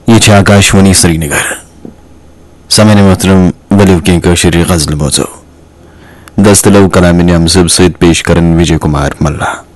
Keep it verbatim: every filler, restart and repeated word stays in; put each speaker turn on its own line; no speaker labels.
ये आकाशवाणी श्रीनगर समय मोहतरम वलिव की कशरी गजल मौजू दस्तलव कलामी नियम सब सहित पेश करन विजय कुमार मल्ला।